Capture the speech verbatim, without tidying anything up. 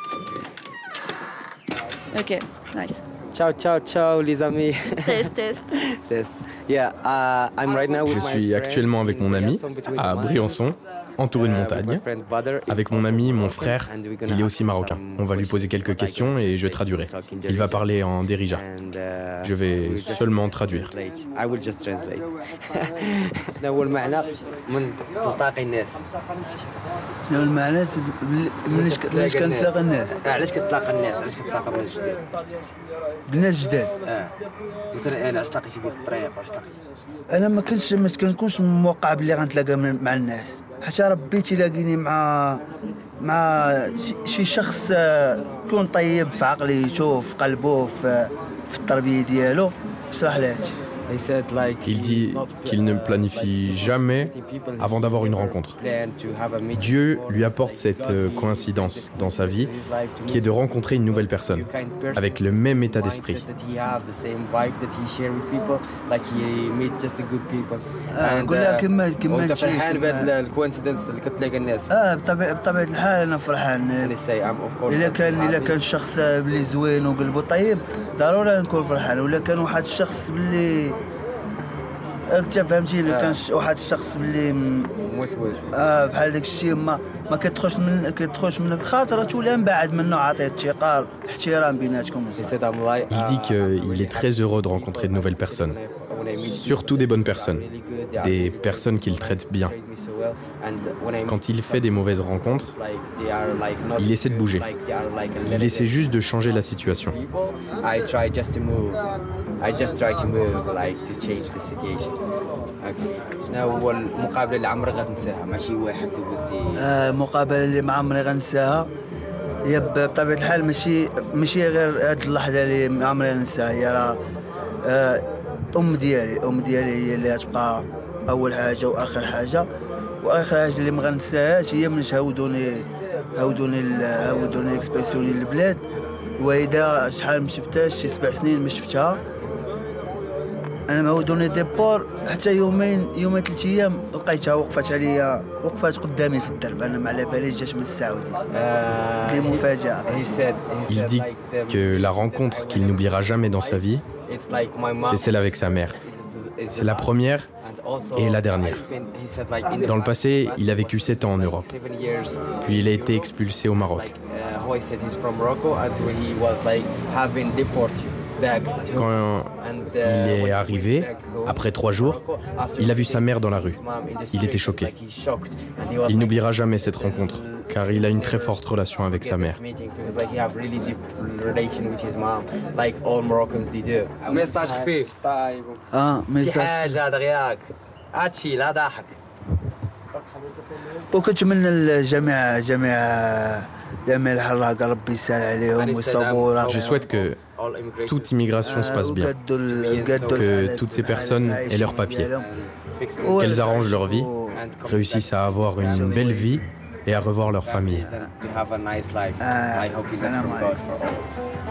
Ok, nice. Ciao, ciao, ciao les amis. Test, test. Test. Yeah, uh, I'm right now with Je my suis friend actuellement avec mon ami à Briançon, entouré de montagnes. Avec mon ami, mon frère, il est aussi marocain. On va lui poser quelques questions et je traduirai. Il va parler en Derija. Je vais seulement traduire. I will just translate. شنو هو المعنى من تلتقي الناس؟ شنو المعنى مليش مليش كنتلاقى الناس؟ علاش كتلاقى الناس؟ علاش كتلاقى بناس جداد؟ بناس جداد. اه مثلا انا علاش تلاقيتي في الطريق علاش تلاقيتي؟ انا ما كنتش ما كنكونش موقع بلي غنتلاقى مع الناس، حتى ربي تيلاقيني مع مع شي شخص يكون طيب في عقلي، يشوف قلبه في في التربيه ديالو. اشرح لي هادشي. Il dit qu'il ne planifie jamais avant d'avoir une rencontre. Dieu lui apporte cette coïncidence dans sa vie qui est de rencontrer une nouvelle personne avec le même état d'esprit. نقول لها كما كما انت فرحان بهذا الكوينسيدنس اللي كتلاقى الناس؟ اه بطبيعه بطبيعه الحال انا فرحان. الا كان الا كان شخص بلي زوين وقلبه طيب ضروري نكون فرحان، ولا كان واحد الشخص بلي انت فهمتي، الا كان واحد الشخص بلي موسوس اه بحال داك الشيء ما ما كتدخلش من كتدخلش منك خاطر تولي من بعد منه عاطيه اتقار احترام بيناتكم. Il dit qu'il est très heureux de rencontrer de nouvelles personnes, surtout des bonnes personnes, des personnes qu'il traite bien. Quand il fait des mauvaises rencontres, il essaie de bouger. Il essaie juste de changer la situation. I try just to move. I just try to move like to change the situation. شنو هو المقابله اللي عمرك غتنساها مع شي واحد دوزتي؟ آه المقابله اللي ما عمري غنساها هي بطبيعه الحال ماشي ماشي غير هاد اللحظه اللي ما عمري غنساها، هي راه آه ام ديالي ام ديالي هي اللي غتبقى اول حاجه واخر حاجه. واخر حاجه اللي ما غنساهاش هي من هاودوني هاودوني هاودوني اكسبرسيوني للبلاد، وإذا شحال ما شفتهاش شي سبع سنين ما شفتها. انا ما هودوني ديبور حتى يومين يومين ثلاث ايام لقيتها وقفت عليا وقفت قدامي في الدرب، انا ما على باليش جات من السعوديه. دي مفاجاه. Il dit que la rencontre qu'il n'oubliera jamais dans sa vie, c'est celle avec sa mère. C'est la première et la dernière. Dans le passé, il a vécu sept ans en Europe. Puis il a été expulsé au Maroc. Quand il est arrivé, après trois jours, il a vu sa mère dans la rue. Il était choqué. Il n'oubliera jamais cette rencontre, car il a une très forte relation avec sa mère. ميساج خفيف. اه شي ميساج. حاجه دغياك هادشي لا ضحك. وكنتمنى الجميع جميع جميع الحراقه ربي يسهل عليهم ويصبروا. Je souhaite que toute immigration se passe bien, que toutes ces personnes aient leurs papiers, qu'elles arrangent leur vie, réussissent à avoir une belle vie et à revoir leur famille. To have a nice life. I hope you get from God for all.